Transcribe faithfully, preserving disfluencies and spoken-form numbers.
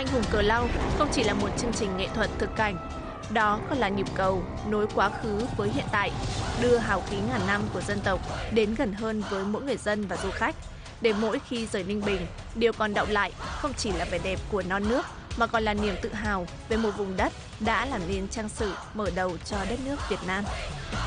Anh hùng Cờ Lau không chỉ là một chương trình nghệ thuật thực cảnh, đó còn là nhịp cầu nối quá khứ với hiện tại, đưa hào khí ngàn năm của dân tộc đến gần hơn với mỗi người dân và du khách, để mỗi khi rời Ninh Bình, điều còn đọng lại không chỉ là vẻ đẹp của non nước mà còn là niềm tự hào về một vùng đất đã làm nên trang sử mở đầu cho đất nước Việt Nam.